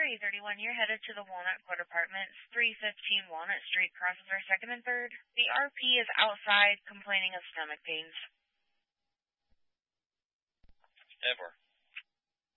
A31. You're headed to the Walnut Court Apartments, 315 Walnut Street, crosses our 2nd and 3rd. The RP is outside complaining of stomach pains. Ever.